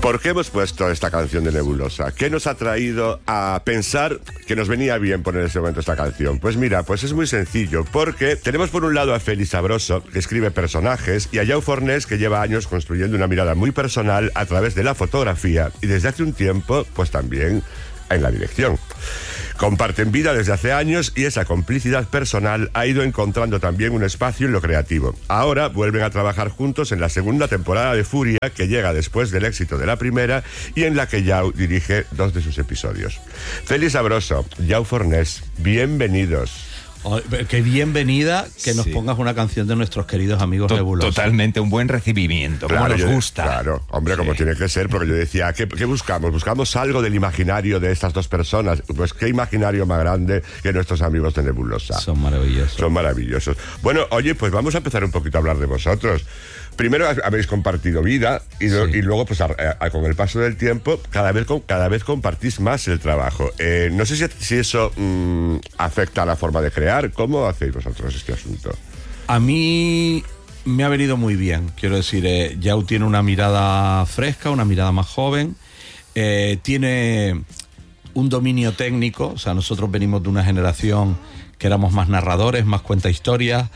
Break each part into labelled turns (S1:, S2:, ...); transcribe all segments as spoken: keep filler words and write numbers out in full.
S1: ¿Por qué hemos puesto esta canción de Nebulosa? ¿Qué nos ha traído a pensar que nos venía bien poner en ese momento esta canción? Pues mira, pues es muy sencillo, porque tenemos por un lado a Félix Sabroso, que escribe personajes, y a Jau Fornés, que lleva años construyendo una mirada muy personal a través de la fotografía y desde hace un tiempo, pues también en la dirección. Comparten vida desde hace años y esa complicidad personal ha ido encontrando también un espacio en lo creativo. Ahora vuelven a trabajar juntos en la segunda temporada de Furia, que llega después del éxito de la primera y en la que Jau dirige dos de sus episodios. Félix Sabroso, Jau Fornés, bienvenidos.
S2: Oh, qué bienvenida que nos
S3: sí.
S2: pongas una canción de nuestros queridos amigos
S3: To-
S2: Nebulosa.
S3: Totalmente, un buen recibimiento, como nos
S1: yo,
S3: gusta.
S1: Claro, hombre,
S3: Sí.
S1: como tiene que ser, porque yo decía, ¿qué, ¿qué buscamos? Buscamos algo del imaginario de estas dos personas. Pues qué imaginario más grande que nuestros amigos de Nebulosa.
S2: Son maravillosos.
S1: Son maravillosos. Bueno, oye, pues vamos a empezar un poquito a hablar de vosotros. Primero habéis compartido vida y, lo,
S2: Sí.
S1: y luego, pues a, a, con el paso del tiempo, cada vez, cada vez compartís más el trabajo. Eh, no sé si, si eso mmm, afecta a la forma de crear. ¿Cómo hacéis vosotros este asunto?
S2: A mí me ha venido muy bien. Quiero decir, eh, Jau tiene una mirada fresca, una mirada más joven. Eh, tiene un dominio técnico. O sea, nosotros venimos de una generación que éramos más narradores, más cuenta historias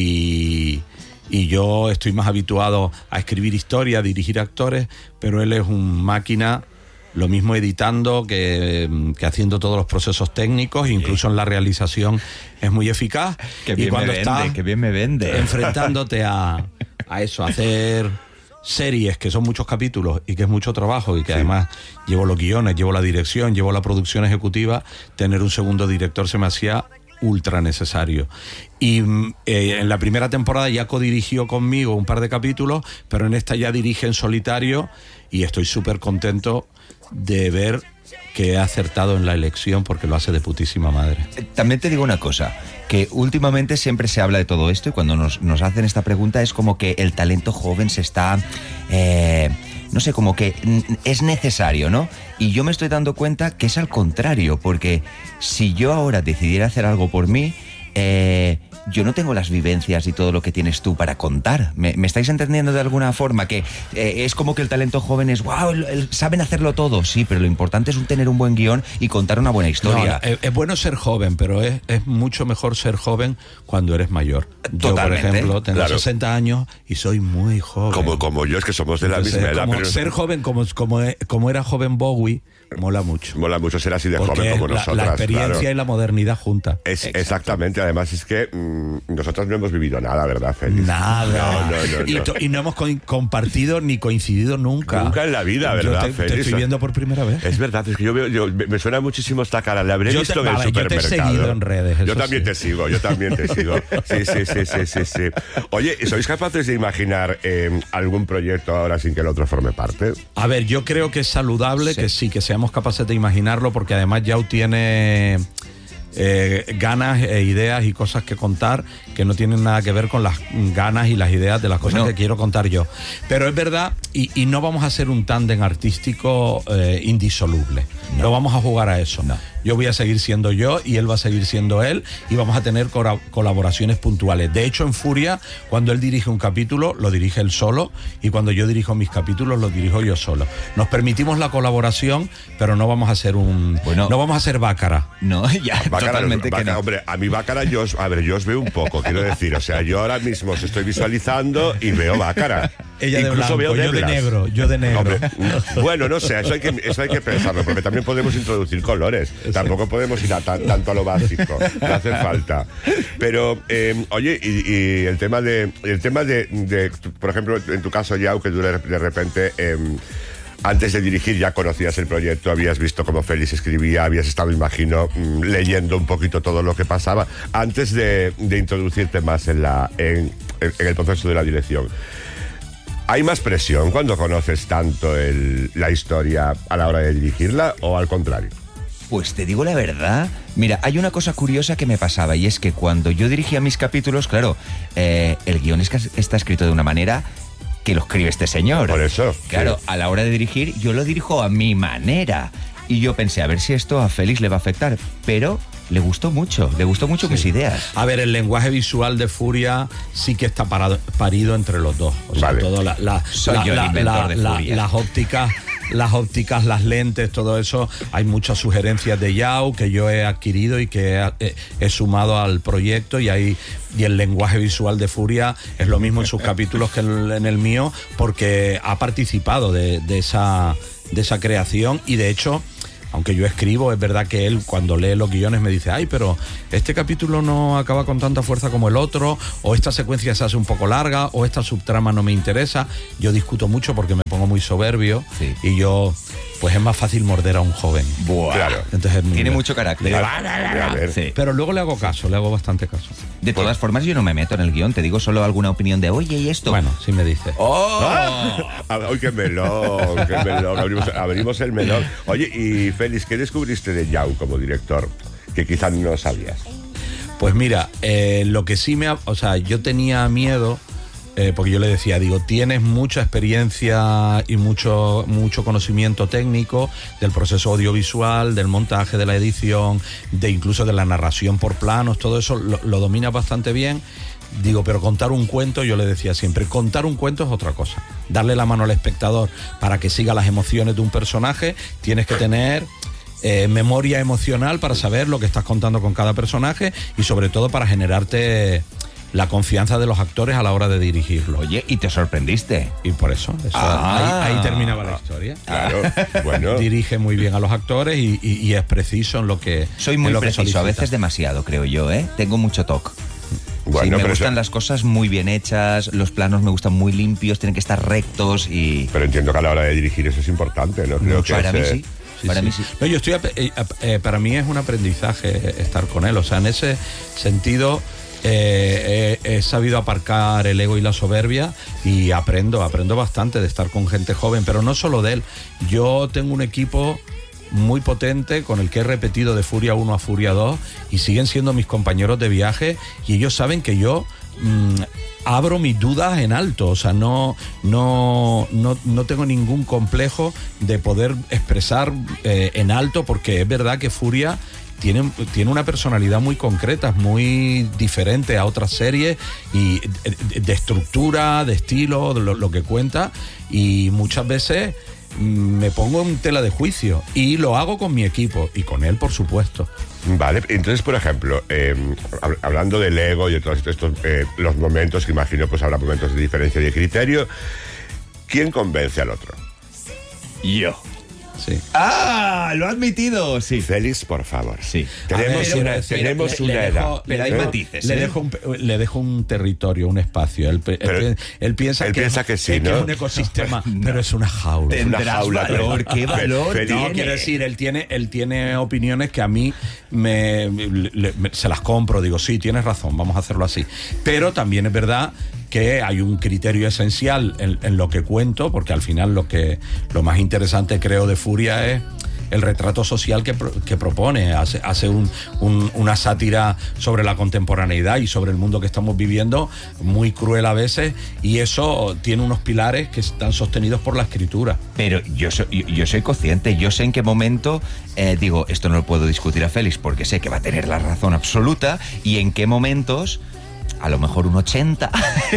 S2: y... Y yo estoy más habituado a escribir historia, a dirigir actores, pero él es un máquina, lo mismo editando que, que haciendo todos los procesos técnicos, incluso en la realización es muy eficaz.
S3: Que bien
S2: y cuando
S3: me vende,
S2: estás
S3: que bien me vende.
S2: enfrentándote a, a eso, a hacer series que son muchos capítulos y que es mucho trabajo y que sí. además llevo los guiones, llevo la dirección, llevo la producción ejecutiva, tener un segundo director se me hacía ultra necesario. Y eh, en la primera temporada ya codirigió conmigo un par de capítulos, pero en esta ya dirige en solitario y estoy súper contento de ver que he acertado en la elección porque lo hace de putísima madre.
S3: También te digo una cosa, que últimamente siempre se habla de todo esto y cuando nos, nos hacen esta pregunta es como que el talento joven se está... Eh, no sé, como que es necesario, ¿no? Y yo me estoy dando cuenta que es al contrario, porque si yo ahora decidiera hacer algo por mí, eh, yo no tengo las vivencias y todo lo que tienes tú para contar. ¿Me, me estáis entendiendo de alguna forma? Que eh, es como que el talento joven es, wow, el, el, saben hacerlo todo. Sí, pero lo importante es un, tener un buen guión y contar una buena historia.
S2: No, es, es bueno ser joven, pero es, es mucho mejor ser joven cuando eres mayor. Yo,
S3: Totalmente.
S2: por ejemplo, tengo
S1: Claro.
S2: sesenta años y soy muy joven.
S1: Como, como yo, es que somos de la
S2: Entonces,
S1: misma edad.
S2: como
S1: Pero
S2: ser joven como, como, como era joven Bowie, mola mucho.
S1: mola mucho ser así de
S2: Porque
S1: joven como
S2: la,
S1: nosotros.
S2: la experiencia
S1: claro.
S2: y la modernidad junta.
S1: Es,
S3: Exacto.
S1: exactamente, además es que mmm, nosotros no hemos vivido nada, ¿verdad, Félix?
S2: Nada.
S1: No, no, no,
S2: y,
S1: no.
S2: to- y no hemos co- compartido ni coincidido nunca.
S1: Nunca en la vida,
S2: Yo
S1: ¿verdad,
S2: te,
S1: Félix?
S2: te estoy viendo por primera vez.
S1: Es verdad, es que yo veo, yo, me me suena muchísimo esta cara, la habré
S2: Yo
S1: visto
S2: te-
S1: en el
S2: vale, yo te he
S1: supermercado.
S2: seguido en redes,
S1: Yo
S2: eso
S1: también
S2: sí.
S1: te sigo, yo también te sigo. Sí, sí, sí, sí, sí, sí. Oye, ¿sois capaces de imaginar eh, algún proyecto ahora sin que el otro forme parte?
S2: A ver, yo creo que es saludable
S3: Sí.
S2: que sí, que seamos capaces de imaginarlo, porque además Jau tiene eh, ganas e ideas y cosas que contar que no tienen nada que ver con las ganas y las ideas de las cosas
S3: Bueno.
S2: que quiero contar yo. Pero es verdad, y, y no vamos a hacer un tándem artístico eh, indisoluble. No. no vamos a jugar a eso.
S3: No.
S2: Yo voy a seguir siendo yo y él va a seguir siendo él y vamos a tener cora- colaboraciones puntuales. De hecho, en Furia, cuando él dirige un capítulo, lo dirige él solo, y cuando yo dirijo mis capítulos, lo dirijo yo solo. Nos permitimos la colaboración, pero no vamos a hacer un...
S3: Bueno.
S2: no vamos a ser bácara.
S3: No, ya,
S1: Bácara,
S3: totalmente
S1: Bácara,
S3: que no.
S1: Hombre, a mi Bácara, yo, os- a ver, yo os veo un poco, quiero decir. O sea, yo ahora mismo os estoy visualizando y veo Bácara.
S2: Ella de
S1: Incluso
S2: blanco,
S1: veo
S2: yo de
S1: Deblas.
S2: negro, yo de negro.
S1: Hombre, bueno, no sé, eso hay, que, eso hay que pensarlo, porque también podemos introducir colores. Tampoco podemos ir a tan- tanto a lo básico, no hace falta. Pero, eh, oye, y, y el tema de, el tema de, de, por ejemplo, en tu caso, Jau, que tú de, de repente... Eh, antes de dirigir ya conocías el proyecto, habías visto cómo Félix escribía, habías estado, imagino, mmm, leyendo un poquito todo lo que pasaba antes de, de introducirte más en, la, en, en el proceso de la dirección. ¿Hay más presión cuando conoces tanto el, la historia a la hora de dirigirla o al contrario?
S3: Pues te digo la verdad, mira, hay una cosa curiosa que me pasaba y es que cuando yo dirigía mis capítulos, claro, eh, el guión es que está escrito de una manera que lo escribe este señor.
S1: Por eso.
S3: Claro,
S1: sí.
S3: a la hora de dirigir yo lo dirijo a mi manera y yo pensé a ver si esto a Félix le va a afectar, pero le gustó mucho, le gustó mucho
S2: Sí.
S3: mis ideas.
S2: A ver, el lenguaje visual de Furia sí que está parado, parido entre los dos. O sea,
S1: Vale.
S2: todo la, la,
S3: Soy
S2: la-
S3: yo el
S2: la-
S3: inventor
S2: la-
S3: de
S2: la-
S3: Furia.
S2: las ópticas las ópticas, las lentes, todo eso, hay muchas sugerencias de Yao que yo he adquirido y que he, he, he sumado al proyecto, y ahí y el lenguaje visual de Furia es lo mismo en sus capítulos que en, en el mío, porque ha participado de, de esa de esa creación. Y de hecho, aunque yo escribo, es verdad que él cuando lee los guiones me dice, ay, pero este capítulo no acaba con tanta fuerza como el otro, o esta secuencia se hace un poco larga, o esta subtrama no me interesa. Yo discuto mucho porque me pongo muy soberbio, sí. Y yo, pues es más fácil morder a un joven.
S3: Buah. Claro.
S2: Entonces,
S3: tiene mucho carácter.
S2: Sí. Pero luego le hago caso, le hago bastante caso.
S3: De todas pues, formas, yo no me meto en el guión, te digo solo alguna opinión de, oye, ¿y esto?
S2: Bueno, sí me dice.
S3: ¡Oh!
S1: ¡Ay, qué melón! ¡Qué melón! Abrimos, abrimos el melón. Oye, y Félix, ¿qué descubriste de Yao como director que quizás no sabías?
S2: Pues mira, eh, lo que sí me ha... O sea, yo tenía miedo, eh, porque yo le decía, digo, tienes mucha experiencia y mucho, mucho conocimiento técnico del proceso audiovisual, del montaje, de la edición, de incluso de la narración por planos, todo eso lo, lo dominas bastante bien. Digo, pero contar un cuento, yo le decía siempre, contar un cuento es otra cosa. Darle la mano al espectador para que siga las emociones de un personaje, tienes que tener... Eh, memoria emocional para saber lo que estás contando con cada personaje, y sobre todo para generarte la confianza de los actores a la hora de dirigirlo.
S3: Oye, y te sorprendiste.
S2: Y por eso, eso
S3: ah,
S2: ahí, ahí terminaba la historia.
S1: Claro, bueno.
S2: Dirige muy bien a los actores y, y, y es preciso en lo que...
S3: Soy muy
S2: lo
S3: preciso,
S2: que
S3: a veces demasiado, creo yo, ¿eh? Tengo mucho toque. Bueno, sí, me gustan eso... las cosas muy bien hechas, los planos me gustan muy limpios, tienen que estar rectos y...
S1: Pero entiendo que a la hora de dirigir eso es importante, ¿no? Creo que
S3: para
S1: es,
S3: mí sí.
S2: Sí,
S3: para
S2: sí.
S3: mí sí.
S2: No, yo estoy, eh, eh, para mí es un aprendizaje estar con él. O sea, en ese sentido eh, he, he sabido aparcar el ego y la soberbia, y aprendo, aprendo bastante de estar con gente joven, pero no solo de él. Yo tengo un equipo muy potente con el que he repetido de Furia uno a Furia dos y siguen siendo mis compañeros de viaje, y ellos saben que yo... Mmm, abro mis dudas en alto, o sea, no, no, no, no tengo ningún complejo de poder expresar eh, en alto, porque es verdad que Furia tiene, tiene una personalidad muy concreta, es muy diferente a otras series, y de, de estructura, de estilo, de lo, lo que cuenta, y muchas veces me pongo en tela de juicio, y lo hago con mi equipo y con él, por supuesto.
S1: Vale, entonces, por ejemplo, eh, hablando del ego y de todos estos eh, los momentos, que imagino pues habrá momentos de diferencia de criterio, ¿quién convence al otro?
S3: Yo.
S2: Sí.
S3: ¡Ah! ¡Lo ha admitido! Sí.
S1: Félix, por favor.
S3: Sí.
S1: Tenemos
S2: ver,
S1: una,
S2: pero,
S1: tenemos
S2: pero,
S1: una
S2: le, le
S1: edad.
S2: dejo,
S3: pero hay
S2: le,
S3: matices.
S2: Le,
S3: ¿eh?
S2: dejo un, le dejo un territorio, un espacio. Él,
S1: pero,
S2: él, él piensa,
S1: él
S2: que,
S1: piensa que sí,
S2: que,
S1: ¿no?
S2: que es un ecosistema, no. Pero es una jaula.
S1: Es una jaula.
S3: Valor, ¿qué valor
S1: Félix,
S3: tiene?
S2: No, quiero decir, él tiene, él tiene opiniones que a mí me, le, me, se las compro. Digo, sí, tienes razón, vamos a hacerlo así. Pero también es verdad que hay un criterio esencial en, en lo que cuento, porque al final lo que lo más interesante, creo, de Furia es el retrato social que, que propone. Hace, hace un, un, una sátira sobre la contemporaneidad y sobre el mundo que estamos viviendo, muy cruel a veces, y eso tiene unos pilares que están sostenidos por la escritura.
S3: Pero yo soy, yo, yo soy consciente, yo sé en qué momento, eh, digo, esto no lo puedo discutir a Félix porque sé que va a tener la razón absoluta, y en qué momentos... A lo mejor un ochenta.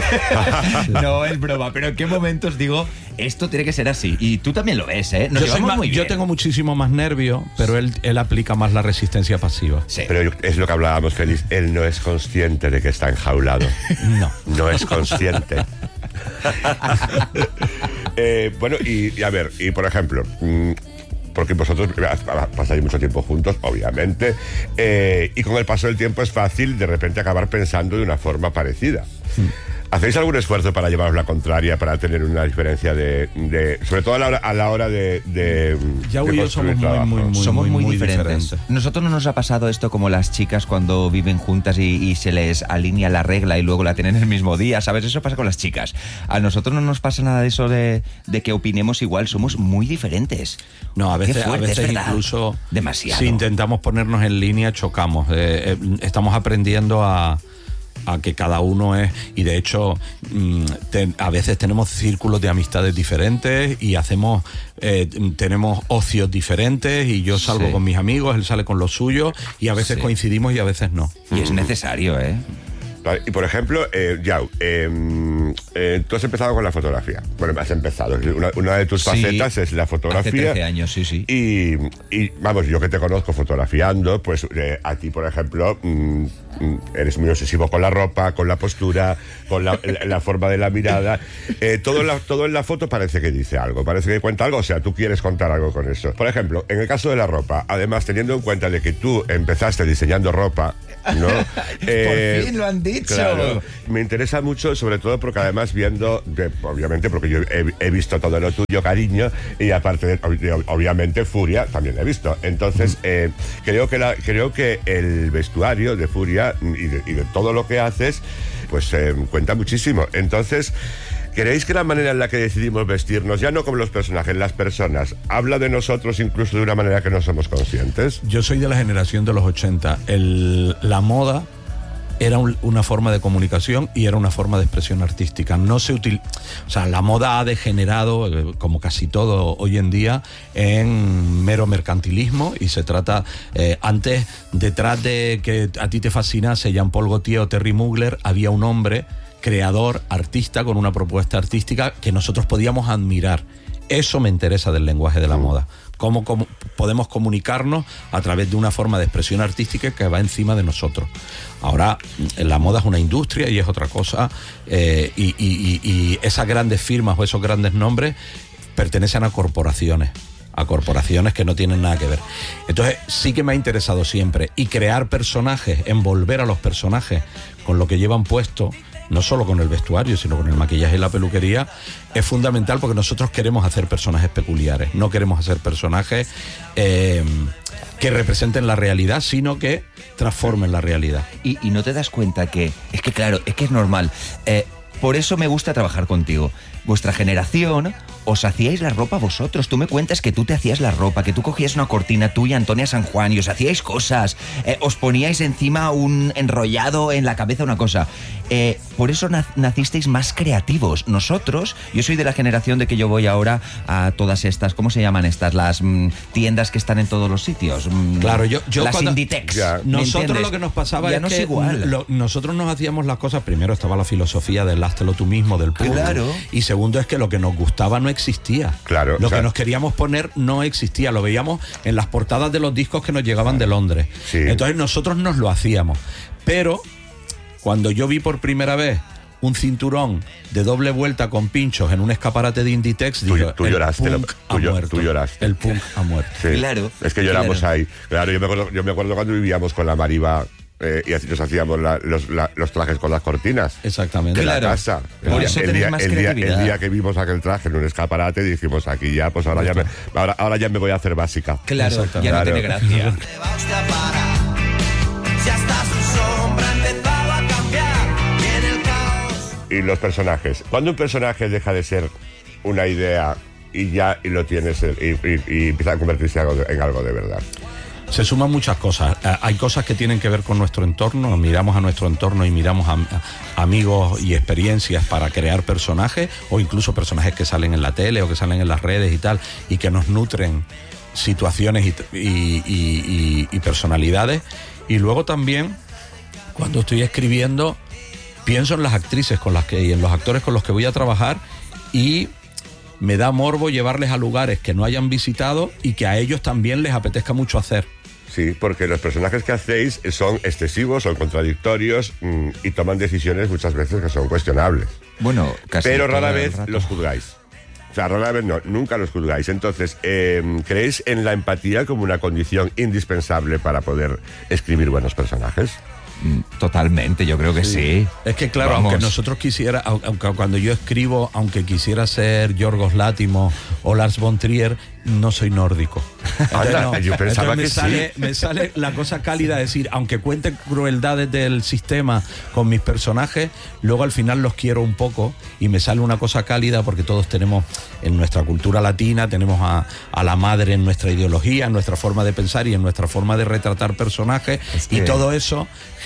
S3: No, es broma, pero en qué momentos digo, esto tiene que ser así. Y tú también lo ves, ¿eh? Nos
S2: yo,
S3: llevamos
S2: más,
S3: muy bien.
S2: Yo tengo muchísimo más nervio, pero él, él aplica más la resistencia pasiva.
S1: Sí. Pero es lo que hablábamos, Félix. Él no es consciente de que está enjaulado.
S2: No.
S1: No es consciente. eh, bueno, y, y a ver, y por ejemplo... Mmm, porque vosotros pasáis mucho tiempo juntos, obviamente, eh, y con el paso del tiempo es fácil de repente acabar pensando de una forma parecida. Sí. ¿Hacéis algún esfuerzo para llevaros la contraria, para tener una diferencia de... de sobre todo a la hora, a la hora de... de
S2: ya y yo somos muy, muy, muy,
S3: somos muy, muy diferentes.
S2: diferentes.
S3: Nosotros no nos ha pasado esto como las chicas cuando viven juntas y, y se les alinea la regla y luego la tienen el mismo día, ¿sabes? Eso pasa con las chicas. A nosotros no nos pasa nada de eso de, de que opinemos igual, somos muy diferentes.
S2: No, a veces,
S3: fuerte,
S2: a veces incluso...
S3: Demasiado.
S2: Si intentamos ponernos en línea, chocamos. Eh, eh, estamos aprendiendo a... a que cada uno es, y de hecho te, a veces tenemos círculos de amistades diferentes y hacemos eh, tenemos ocios diferentes, y yo salgo sí. con mis amigos, él sale con los suyos, y a veces sí. coincidimos y a veces no.
S3: Y es necesario, ¿eh?
S1: Vale, y por ejemplo, eh, Yao, eh, eh, tú has empezado con la fotografía. Bueno, has empezado. Una, una de tus
S3: Sí,
S1: facetas es la fotografía.
S3: hace trece años, sí, sí.
S1: Y, y, vamos, yo que te conozco fotografiando, pues eh, a ti, por ejemplo, mm, mm, eres muy obsesivo con la ropa, con la postura, con la, la, la forma de la mirada. Eh, todo, en la, todo en la foto parece que dice algo, parece que cuenta algo. O sea, tú quieres contar algo con eso. Por ejemplo, en el caso de la ropa, además, teniendo en cuenta de que tú empezaste diseñando ropa, ¿no?
S3: Eh, Por fin lo han dicho.
S1: Claro, me interesa mucho, sobre todo porque además viendo, de, obviamente, porque yo he, he visto todo lo tuyo, cariño, y aparte, de, obviamente, Furia también he visto. Entonces, eh, creo que la, creo que el vestuario de Furia y de, y de todo lo que haces, pues eh, cuenta muchísimo. Entonces, ¿creéis que la manera en la que decidimos vestirnos, ya no como los personajes, las personas, habla de nosotros incluso de una manera que no somos conscientes?
S2: Yo soy de la generación de los ochenta. El, la moda era un, una forma de comunicación y era una forma de expresión artística. No se util, o sea, la moda ha degenerado, eh, como casi todo hoy en día, en mero mercantilismo, y se trata, eh, antes, detrás de que a ti te fascinase Jean-Paul Gaultier o Terry Mugler, había un hombre creador, artista, con una propuesta artística que nosotros podíamos admirar. Eso me interesa del lenguaje de la moda. Cómo, cómo podemos comunicarnos a través de una forma de expresión artística que va encima de nosotros. Ahora, la moda es una industria y es otra cosa, eh, y, y, y, y esas grandes firmas o esos grandes nombres pertenecen a corporaciones. a corporaciones que no tienen nada que ver. Entonces sí que me ha interesado siempre, y crear personajes, envolver a los personajes con lo que llevan puesto, no solo con el vestuario, sino con el maquillaje y la peluquería, es fundamental, porque nosotros queremos hacer personajes peculiares, no queremos hacer personajes eh, que representen la realidad, sino que transformen la realidad.
S3: Y, y no te das cuenta que, es que claro, es que es normal, eh, por eso me gusta trabajar contigo. Vuestra generación, os hacíais la ropa vosotros. Tú me cuentas que tú te hacías la ropa, que tú cogías una cortina, tú y Antonia San Juan, y os hacíais cosas, eh, os poníais encima un enrollado en la cabeza, una cosa. Eh, por eso nacisteis más creativos. Nosotros, yo soy de la generación de que yo voy ahora a todas estas, ¿cómo se llaman estas? Las mm, tiendas que están en todos los sitios. Mm,
S2: claro, yo, yo
S3: las
S2: cuando,
S3: Inditex.
S2: Nosotros lo que nos pasaba
S3: ya
S2: es
S3: no
S2: que
S3: es igual.
S2: Lo, nosotros nos hacíamos las cosas. Primero estaba la filosofía del háztelo tú mismo, del público.
S3: Claro.
S2: Y segundo es que lo que nos gustaba no existía.
S1: Claro.
S2: Lo
S1: o sea,
S2: que nos queríamos poner no existía. Lo veíamos en las portadas de los discos que nos llegaban de Londres.
S1: Sí.
S2: Entonces nosotros nos lo hacíamos. Pero cuando yo vi por primera vez un cinturón de doble vuelta con pinchos en un escaparate de Inditex,
S1: Tú,
S2: digo,
S1: tú
S2: el
S1: lloraste,
S2: punk
S1: tú,
S2: ha
S1: tú,
S2: muerto.
S1: tú lloraste.
S2: El punk ha muerto.
S1: Sí.
S3: Claro.
S1: Es que lloramos
S3: Claro.
S1: ahí. Claro, yo me acuerdo, yo me acuerdo cuando vivíamos con la Mariva, eh, y así nos hacíamos la, los, la, los trajes con las cortinas.
S2: Exactamente.
S1: De
S3: Claro.
S1: la casa.
S3: Por
S1: El día-
S3: eso
S1: el,
S3: tenéis
S1: día,
S3: más
S1: el, día, el
S3: creatividad.
S1: día que vimos aquel traje en un escaparate, dijimos, aquí ya, pues ahora ya me, ahora, ahora ya me voy a hacer básica.
S3: Claro, ya no
S1: Claro.
S3: tiene gracia.
S4: Te va usted a parar, si hasta su sombra ha empezado a cambiar, y en el caos.
S1: Y los personajes. Cuando un personaje deja de ser una idea y ya y lo tienes eh, y, y- y empieza a convertirse en algo de, en algo de verdad.
S2: Se suman muchas cosas. Eh, Hay cosas que tienen que ver con nuestro entorno. Miramos a nuestro entorno y miramos a, a amigos y experiencias para crear personajes, o incluso personajes que salen en la tele o que salen en las redes y tal, y que nos nutren situaciones y, y- y- y- y personalidades. Y luego también, cuando estoy escribiendo, pienso en las actrices con las que y en los actores con los que voy a trabajar, y me da morbo llevarles a lugares que no hayan visitado y que a ellos también les apetezca mucho hacer.
S1: Sí, porque los personajes que hacéis son excesivos, son contradictorios mmm, y toman decisiones muchas veces que son cuestionables.
S3: Bueno, casi
S1: Pero
S3: todo
S1: rara
S3: el
S1: vez
S3: rato.
S1: los juzgáis. O sea, rara vez no, nunca los juzgáis. Entonces, eh, ¿creéis en la empatía como una condición indispensable para poder escribir buenos personajes?
S3: Mm, Totalmente, yo creo que sí.
S2: Es que claro,
S3: Vamos.
S2: aunque nosotros quisiera, au- aunque cuando yo escribo, aunque quisiera ser Yorgos Látimos o Lars von Trier, no soy nórdico. Entonces,
S1: Anda, yo pensaba
S2: me
S1: que sí.
S2: sale, me sale la cosa cálida, de decir, aunque cuente crueldades del sistema con mis personajes, luego al final los quiero un poco y me sale una cosa cálida, porque todos tenemos en nuestra cultura latina, tenemos a, a la madre en nuestra ideología, en nuestra forma de pensar y en nuestra forma de retratar personajes,
S3: Es que-
S2: y todo eso genera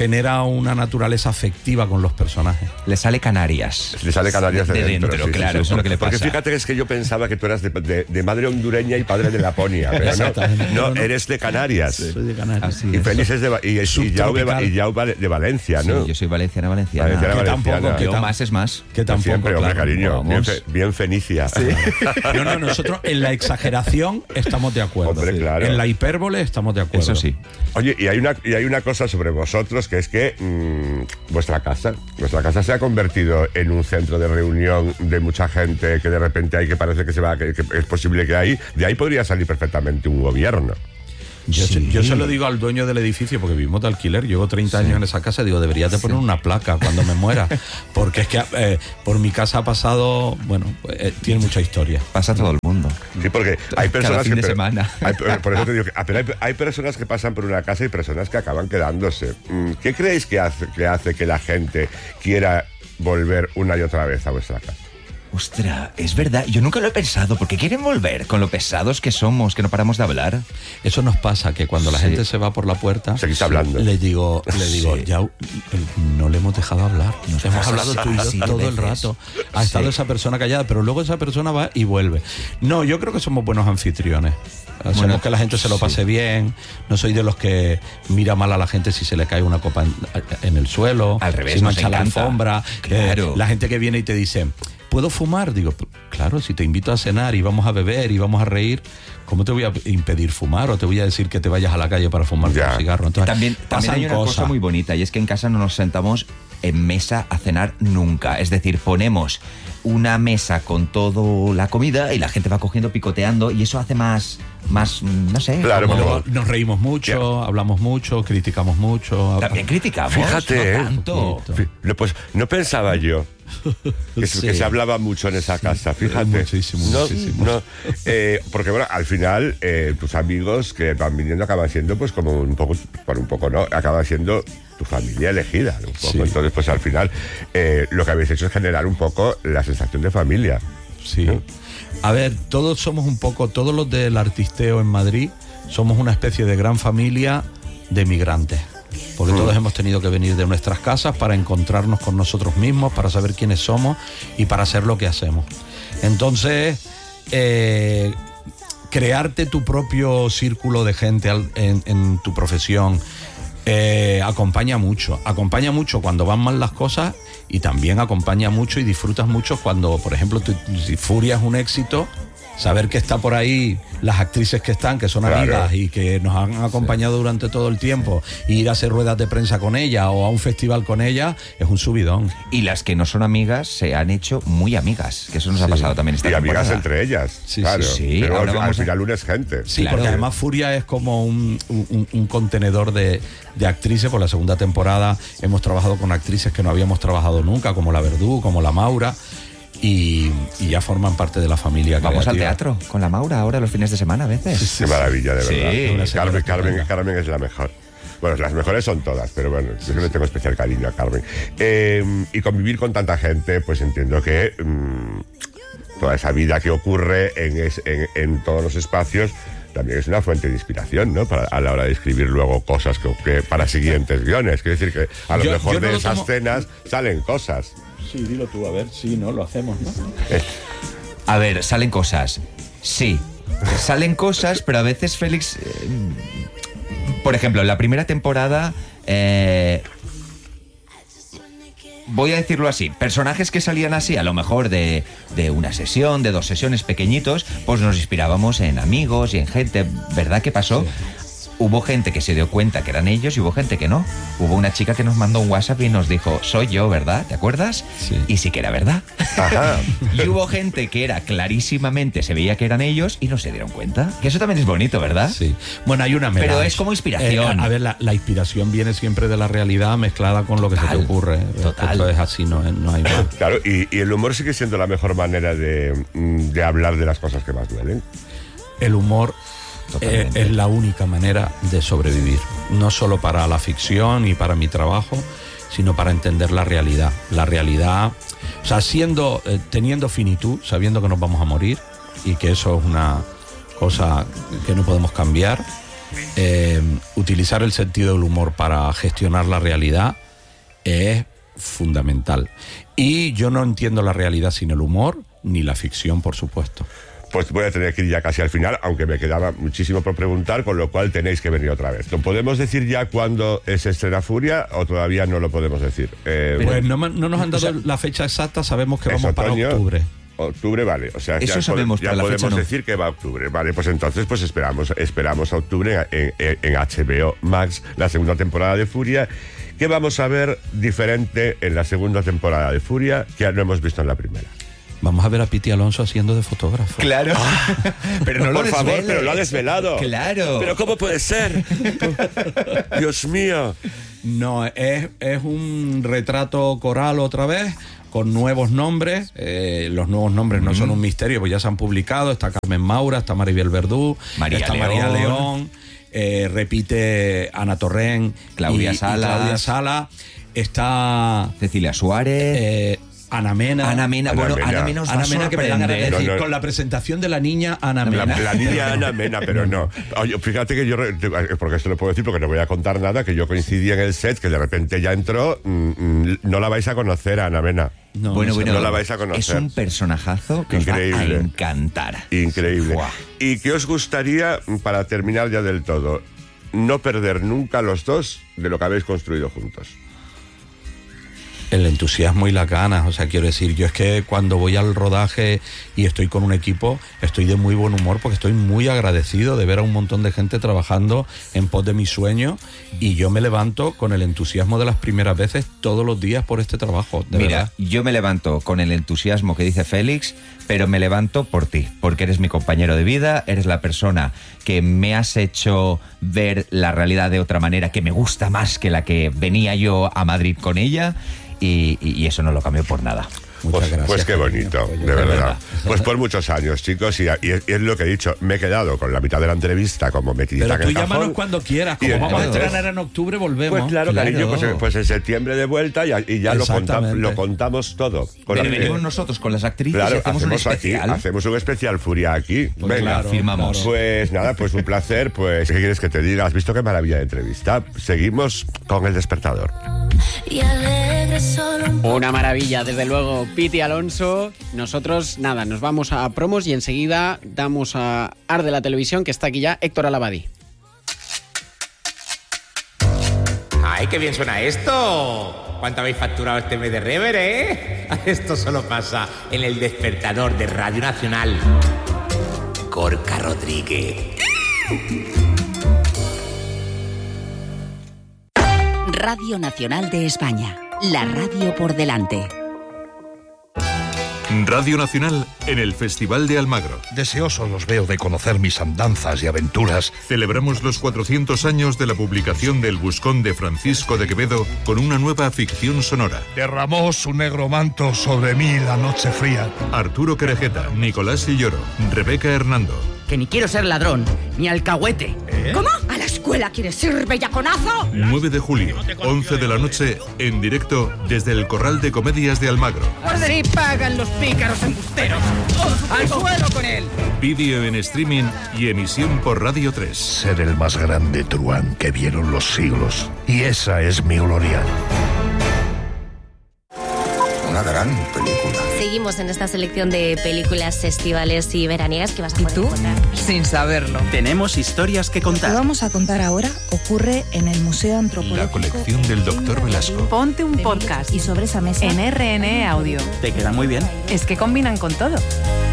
S2: una naturaleza afectiva con los personajes.
S3: Le sale Canarias.
S1: Le sale Canarias de,
S3: de
S1: dentro,
S3: dentro,
S1: sí,
S3: claro,
S1: sí, sí.
S3: eso es lo que le pasa.
S1: Porque fíjate que es que yo pensaba que tú eras de, de, de madre hondureña y padre de Laponia, pero
S2: Exactamente.
S1: no, no,
S2: No, no.
S1: eres de Canarias.
S2: Soy de Canarias.
S3: Así
S1: Y
S3: es.
S1: Félix es de, Va- y, y, Yao de, Va- y Yao va de Valencia,
S3: Sí,
S1: ¿no?
S3: yo soy valenciana, valenciana.
S1: Valenciana,
S2: Que tampoco,
S1: valenciana.
S2: que
S3: Yo
S2: tam-
S3: más es más.
S2: Que tampoco,
S1: Siempre, hombre,
S2: claro.
S1: cariño. Bien,
S3: vamos.
S1: fe- bien fenicia.
S2: No, no, nosotros en la exageración estamos de acuerdo.
S1: Hombre,
S2: Sí.
S1: claro.
S2: En la hipérbole estamos de acuerdo.
S3: Eso sí.
S1: Oye, y hay una y hay una cosa sobre vosotros, que es que mmm, vuestra casa, vuestra casa se ha convertido en un centro de reunión de mucha gente que de repente hay que parece que se va, que, que es posible que ahí, de ahí podría salir perfectamente un gobierno.
S2: Yo,
S3: Sí.
S2: se, yo se lo digo al dueño del edificio, porque vivimos de alquiler, llevo treinta años en esa casa, digo, deberías de poner una placa cuando me muera, porque es que eh, por mi casa ha pasado, bueno, eh, tiene mucha historia.
S3: Pasa a todo el mundo.
S1: Sí, porque hay
S3: Cada
S1: personas
S3: fin
S1: que
S3: de
S1: pero-
S3: semana.
S1: hay- por eso te digo que ah, pero hay, hay personas que pasan por una casa y personas que acaban quedándose. Mm, ¿Qué creéis que hace que hace que la gente quiera volver una y otra vez a vuestra casa?
S3: Ostras, es verdad. Yo nunca lo he pensado. ¿Por qué quieren volver con lo pesados que somos, que no paramos de hablar?
S2: Eso nos pasa, que cuando la
S3: Sí.
S2: gente se va por la puerta,
S1: Seguís hablando.
S2: le digo, le digo,
S3: Sí.
S2: ya eh, no le hemos dejado hablar.
S3: Nos
S2: hemos
S3: pasa
S2: hablado tú y yo
S3: así de
S2: todo el
S3: veces.
S2: rato. Ha estado
S3: Sí.
S2: esa persona callada, pero luego esa persona va y vuelve. No, yo creo que somos buenos anfitriones. Hacemos
S3: Bueno,
S2: que la gente se lo pase
S3: sí.
S2: bien. No soy de los que mira mal a la gente si se le cae una copa en, en el suelo,
S3: Al revés,
S2: si
S3: nos
S2: mancha la
S3: encanta.
S2: alfombra.
S3: Claro.
S2: Eh, la gente que viene y te dice, ¿puedo fumar? Digo, claro, si te invito a cenar y vamos a beber y vamos a reír, ¿cómo te voy a impedir fumar? O te voy a decir que te vayas a la calle para fumar
S1: Ya.
S2: un cigarro. Entonces,
S3: También, también
S2: pasan
S3: hay una
S2: cosas.
S3: cosa muy bonita, y es que en casa no nos sentamos en mesa a cenar nunca. Es decir, ponemos una mesa con toda la comida y la gente va cogiendo, picoteando, y eso hace más, más no sé.
S1: Claro,
S3: como-
S1: como-
S2: Luego nos reímos mucho, hablamos mucho, criticamos mucho.
S3: También criticamos.
S1: Fíjate,
S3: no
S1: ¿eh?
S3: tanto.
S1: Fi- no, Pues no pensaba yo que,
S2: Sí.
S1: que se hablaba mucho en esa casa, fíjate.
S2: muchísimo,
S1: no,
S2: muchísimo.
S1: no, eh, porque bueno, al final eh, tus amigos que van viniendo acaban siendo pues como un poco, por un poco no, acaban siendo tu familia elegida, ¿no? Un poco.
S2: Sí.
S1: Entonces pues al final eh, lo que habéis hecho es generar un poco la sensación de familia.
S2: Sí. A ver, todos somos un poco, todos los del artisteo en Madrid, somos una especie de gran familia de migrantes. Porque
S1: Mm.
S2: todos hemos tenido que venir de nuestras casas para encontrarnos con nosotros mismos, para saber quiénes somos y para hacer lo que hacemos. Entonces, eh, crearte tu propio círculo de gente al- en, en tu profesión eh, acompaña mucho. Acompaña mucho cuando van mal las cosas y también acompaña mucho y disfrutas mucho cuando, por ejemplo, tú- si Furia es un éxito, saber que está por ahí las actrices que están, que son
S1: Claro.
S2: amigas y que nos han acompañado durante todo el tiempo, e ir a hacer ruedas de prensa con ella o a un festival con ella, es un subidón.
S3: Y las que no son amigas se han hecho muy amigas, que eso nos ha
S2: Sí.
S3: pasado también esta
S1: Y amigas
S3: temporada.
S1: entre ellas,
S2: Sí,
S1: claro.
S2: sí,
S3: sí.
S1: Pero
S3: Ahora
S1: al,
S3: vamos
S1: al
S3: a-
S1: final unes gente.
S2: Sí,
S3: Claro.
S2: porque además Furia es como un, un- un contenedor de, de actrices. Por la segunda temporada hemos trabajado con actrices que no habíamos trabajado nunca, como la Verdú, como la Maura, y, y ya forman parte de la familia.
S3: Vamos al
S2: creativa.
S3: teatro con la Maura ahora los fines de semana a veces.
S1: Qué maravilla, de
S3: Sí,
S1: verdad.
S2: una señora
S1: Carmen, Carmen,
S2: estupenda.
S1: Carmen es la mejor. Bueno, las mejores son todas, pero bueno, yo no le tengo especial cariño a Carmen. Eh, y convivir con tanta gente, pues entiendo que mm, toda esa vida que ocurre en, es- en, en todos los espacios también es una fuente de inspiración, ¿no? Para, a la hora de escribir luego cosas que, que para siguientes guiones. Quiere decir que a lo
S2: Yo-
S1: mejor
S2: yo no
S1: de
S2: lo
S1: esas
S2: tomo-
S1: cenas salen cosas.
S2: Sí, dilo tú, a ver, sí, ¿no? Lo hacemos, ¿no?
S3: A ver, salen cosas. Sí, salen cosas, pero a veces Félix... eh, por ejemplo, en la primera temporada... eh, voy a decirlo así, personajes que salían así, a lo mejor de, de una sesión, de dos sesiones pequeñitos, pues nos inspirábamos en amigos y en gente, ¿verdad que pasó? Hubo gente que se dio cuenta que eran ellos y hubo gente que no. Hubo una chica que nos mandó un WhatsApp y nos dijo, soy yo, ¿verdad? ¿Te acuerdas?
S2: Sí.
S3: Y sí que era verdad.
S1: Ajá.
S3: Y hubo gente que era clarísimamente, se veía que eran ellos y no se dieron cuenta. Que eso también es bonito, ¿verdad?
S2: Sí. Bueno, hay una
S3: Pero
S2: melange.
S3: es como inspiración.
S2: Eh, a ver, la, la inspiración viene siempre de la realidad mezclada con lo que se
S3: Total,
S2: te ocurre.
S3: total.
S2: Esto es así, no, no hay más.
S1: Claro, y, y el humor sigue siendo la mejor manera de, mm, de hablar de las cosas que más duelen.
S2: El humor eh,
S3: Totalmente.
S2: es la única manera de sobrevivir. No solo para la ficción y para mi trabajo, sino para entender la realidad. La realidad, o sea, siendo, eh, teniendo finitud, sabiendo que nos vamos a morir y que eso es una cosa que no podemos cambiar. Eh, utilizar el sentido del humor para gestionar la realidad es fundamental. Y yo no entiendo la realidad sin el humor, ni la ficción, por supuesto.
S1: Pues voy a tener que ir ya casi al final, aunque me quedaba muchísimo por preguntar, con lo cual tenéis que venir otra vez. ¿Lo podemos decir ya cuándo se estrena Furia o todavía no lo podemos decir? Eh,
S2: pues no, no nos han dado o sea, la fecha exacta, sabemos que vamos para octubre.
S1: Octubre, vale. O sea,
S3: eso
S1: ya,
S3: sabemos,
S1: ya
S3: pero
S1: podemos
S3: la fecha no.
S1: decir que va a octubre. Vale, pues entonces pues esperamos, esperamos a octubre en, en, en H B O Max, la segunda temporada de Furia. ¿Qué vamos a ver diferente en la segunda temporada de Furia que no hemos visto en la primera?
S2: Vamos a ver a Piti Alonso haciendo de fotógrafo.
S3: Claro. Ah, pero no, no lo
S1: por favor,
S3: desvele.
S1: Pero lo ha desvelado.
S3: Claro.
S1: Pero ¿cómo puede ser? Dios mío.
S2: No, es, es un retrato coral otra vez, con nuevos nombres. Eh, los nuevos nombres no mm. son un misterio, pues ya se han publicado. Está Carmen Maura, está Maribel Verdú,
S3: María
S2: está
S3: León.
S2: María León, eh, repite Ana Torrent,
S3: Claudia
S2: y,
S3: Salas,
S2: y Claudia Sala, está
S3: Cecilia Suárez,
S2: eh, Ana Mena.
S3: Ana Mena,
S1: Ana
S3: bueno,
S1: Mena.
S3: Ana Mena nos
S2: Ana
S3: va a
S2: Mena, que me dan ganas de
S3: sorprender.
S2: decir,
S1: No, no.
S2: con la presentación de la niña Ana
S1: La,
S2: Mena.
S1: la niña Ana Mena, pero no. Oye, fíjate que yo, porque esto lo puedo decir porque no voy a contar nada, que yo coincidí en el set, que de repente ya entró, mmm, no la vais a conocer a Ana Mena.
S2: No,
S3: bueno,
S2: no,
S3: bueno,
S1: no la vais a conocer.
S3: Es un personajazo que
S1: Increíble.
S3: os va a encantar.
S1: Increíble.
S3: Buah.
S1: ¿Y qué os gustaría, para terminar ya del todo, no perder nunca los dos de lo que habéis construido juntos?
S2: El entusiasmo y las ganas, o sea, quiero decir, yo es que cuando voy al rodaje y estoy con un equipo, estoy de muy buen humor porque estoy muy agradecido de ver a un montón de gente trabajando en pos de mi sueño, y yo me levanto con el entusiasmo de las primeras veces todos los días por este trabajo, de
S3: Mira,
S2: verdad.
S3: yo me levanto con el entusiasmo que dice Félix, pero me levanto por ti, porque eres mi compañero de vida, eres la persona que me has hecho ver la realidad de otra manera, que me gusta más que la que venía yo a Madrid con ella. Y, y eso no lo cambio por nada.
S2: Muchas
S1: Pues,
S2: gracias.
S1: pues qué bonito,
S2: Oye,
S1: de
S2: de
S1: verdad.
S2: verdad.
S1: Pues por muchos años, chicos, y, y, es, y es lo que he dicho, me he quedado con la mitad de la entrevista como metidita
S2: Pero
S1: en
S2: tú
S1: el cajón.
S2: llámanos cuando quieras, como
S1: Y
S2: vamos a
S1: entonces-
S2: estrenar en octubre, volvemos.
S1: Pues claro,
S3: Claro.
S1: cariño, pues, pues en septiembre de vuelta y, y ya lo, contam-
S2: Exactamente.
S1: lo contamos todo. Con
S3: Pero
S1: la-
S3: venimos nosotros con las actrices
S1: Claro,
S3: y hacemos,
S1: hacemos,
S3: un
S1: aquí,
S3: especial.
S1: hacemos un especial Furia aquí.
S2: Pues
S1: Venga,
S2: claro,
S3: firmamos.
S2: claro.
S1: Pues nada, pues un placer. Pues, ¿qué quieres que te diga? ¿Has visto qué maravilla de entrevista? Seguimos con El Despertador.
S5: Y alegre solo un
S6: Una maravilla, desde luego, Piti Alonso. Nosotros, nada, nos vamos a promos y enseguida damos a Arde la Televisión, que está aquí ya Héctor Alabadi.
S7: ¡Ay, qué bien suena esto! ¿Cuánto habéis facturado este mes de Rever, eh? Esto solo pasa en El Despertador de Radio Nacional. Gorka Rodríguez.
S8: Radio Nacional de España, la radio por delante.
S9: Radio Nacional en el Festival de Almagro.
S10: Deseoso los veo de conocer mis andanzas y aventuras.
S9: Celebramos los cuatrocientos años de la publicación del Buscón de Francisco de Quevedo con una nueva ficción sonora.
S10: Derramó su negro manto sobre mí la noche fría.
S9: Arturo Querejeta, Nicolás Illoro, Rebeca Hernando.
S11: Que ni quiero ser ladrón, ni alcahuete.
S12: ¿Cómo? ¿A la escuela quieres ir, bellaconazo?
S9: nueve de julio, once de la noche, en directo desde el Corral de Comedias de Almagro.
S11: Sí pagan los pícaros embusteros. ¡Al suelo con él!
S9: Vídeo en streaming y emisión por Radio tres.
S10: Ser el más grande truán que vieron los siglos. Y esa es mi gloria.
S13: Una gran película.
S14: Seguimos en esta selección de películas estivales y veraniegas que vas a poder
S11: ¿Y tú?
S14: encontrar.
S11: Sin saberlo.
S15: Tenemos historias que
S16: Lo que
S15: contar.
S16: vamos a contar ahora ocurre en el Museo Antropológico.
S9: La colección del doctor Velasco.
S17: Ponte un podcast
S16: Y sobre esa mesa
S17: en R N E Audio.
S15: Te queda muy bien.
S17: Es que combinan con todo.